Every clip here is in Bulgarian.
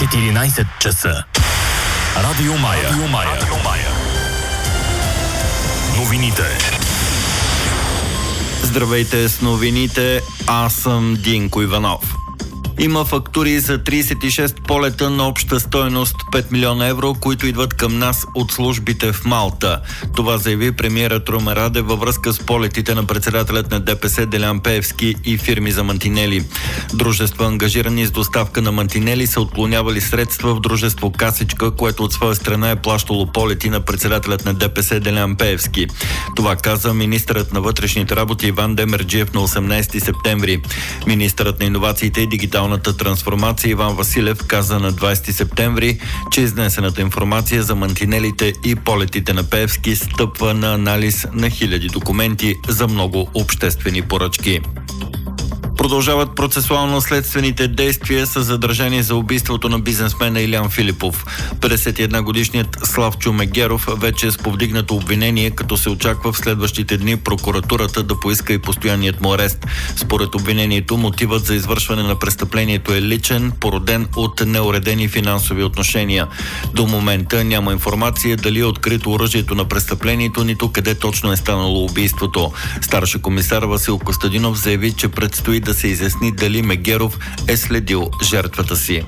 14 часа. Радио Мая. Новините. Здравейте с новините, аз съм Динко Иванов. Има фактури за 36 полета на обща стойност 5 милиона евро, които идват към нас от службите в Малта. Това заяви премиерът Румен Радев във връзка с полетите на председателят на ДПС Делян Пеевски и фирми за мантинели. Дружества, ангажирани с доставка на мантинели, са отклонявали средства в дружество Касичка, което от своя страна е плащало полети на председателят на ДПС Делян Пеевски. Това каза министърът на вътрешните работи Иван Демерджиев на 18 септември. Министърът на иновациите и дигиталната трансформация Иван Василев каза на 20 септември, че изнесената информация за мантинелите и полетите на Пеевски стъпва на анализ на хиляди документи за много обществени поръчки. Продължават процесуално-следствените действия с задържани за убийството на бизнесмена Илян Филипов. 51-годишният Славчо Мегеров вече е с повдигнато обвинение, като се очаква в следващите дни прокуратурата да поиска и постоянният му арест. Според обвинението, мотивът за извършване на престъплението е личен, породен от неуредени финансови отношения. До момента няма информация дали е открито оръжието на престъплението, нито къде точно е станало убийството. Старши комисар Васил Костадинов заяви, че предстои да се изясни дали Мегеров е следил жертвата си.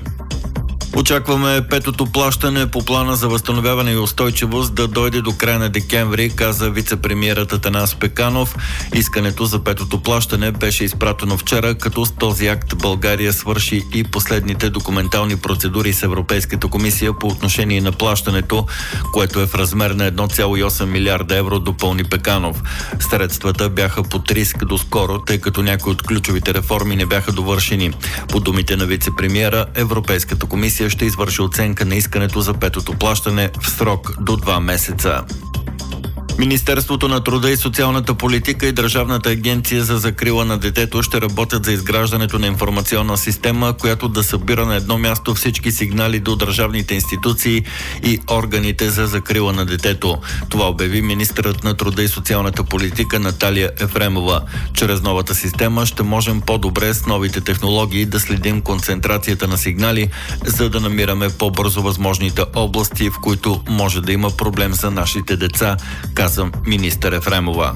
Очакваме петото плащане по плана за възстановяване и устойчивост да дойде до края на декември, каза вице-премиерът Атанас Пеканов. Искането за петото плащане беше изпратено вчера, като с този акт България свърши и последните документални процедури с Европейската комисия по отношение на плащането, което е в размер на 1,8 милиарда евро, допълни Пеканов. Средствата бяха под риск доскоро, тъй като някои от ключовите реформи не бяха довършени. По думите на вице-премиера, Европейската комисия ще извърши оценка на искането за петото плащане в срок до 2 месеца. Министерството на труда и социалната политика и Държавната агенция за закрила на детето ще работят за изграждането на информационна система, която да събира на едно място всички сигнали до държавните институции и органите за закрила на детето. Това обяви министърът на труда и социалната политика Наталия Ефремова. Чрез новата система ще можем по-добре с новите технологии да следим концентрацията на сигнали, за да намираме по-бързо възможните области, в които може да има проблем за нашите деца, каза министър Ефремова.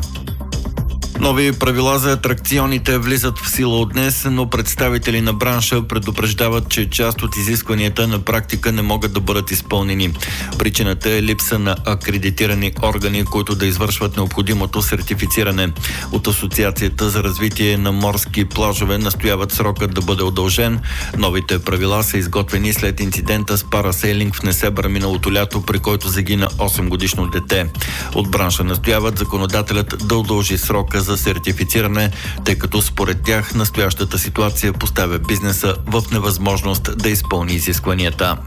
Нови правила за атракционите влизат в сила от днес, но представители на бранша предупреждават, че част от изискванията на практика не могат да бъдат изпълнени. Причината е липса на акредитирани органи, които да извършват необходимото сертифициране. От Асоциацията за развитие на морски плажове настояват срокът да бъде удължен. Новите правила са изготвени след инцидента с парасейлинг в Несебър миналото лято, при който загина 8-годишно дете. От бранша настояват законодателят да удължи срока за сертифициране, тъй като според тях настоящата ситуация поставя бизнеса в невъзможност да изпълни изискванията.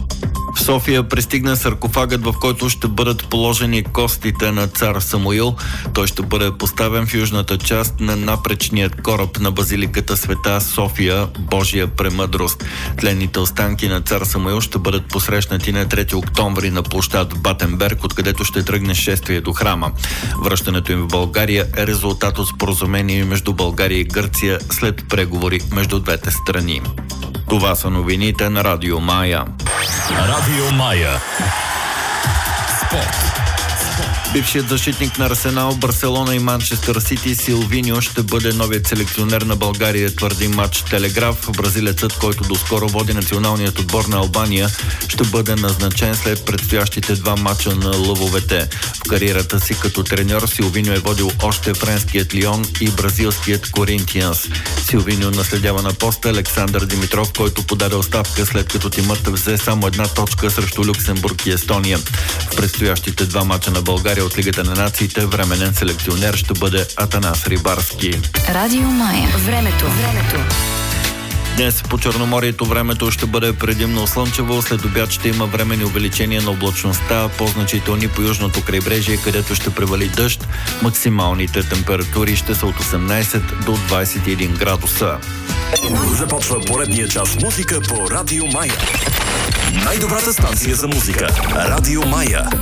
В София пристигна саркофагът, в който ще бъдат положени костите на цар Самуил. Той ще бъде поставен в южната част на напречният кораб на базиликата Света София, Божия премъдрост. Тленните останки на цар Самуил ще бъдат посрещнати на 3 октомври на площад Батенберг, откъдето ще тръгне шествие до храма. Връщането им в България е резултат от споразумение между България и Гърция след преговори между двете страни. Това са новините на Радио Мая. Радио Мая. Спорт. Бившият защитник на Арсенал, Барселона и Манчестър Сити Силвиньо ще бъде новият селекционер на България, твърди Матч Телеграф. Бразилецът, който доскоро води националният отбор на Албания, ще бъде назначен след предстоящите 2 мача на лъвовете. В кариерата си като треньор Силвиньо е водил още френският Лион и бразилският Коринтианс. Силвиньо наследява на поста Александър Димитров, който подаде оставка след като тимът взе само 1 точка срещу Люксембург и Естония. В предстоящите 2 мача на България от Лигата на нациите временен селекционер ще бъде Атанас Рибарски. Радио Мая. Времето. Днес по Черноморието времето ще бъде предимно слънчево, след обяд ще има временни увеличения на облачността, по-значителни по южното крайбрежие, където ще превали дъжд. Максималните температури ще са от 18 до 21 градуса. Започва поредния час музика по Радио Мая. Най-добрата станция за музика. Радио Мая.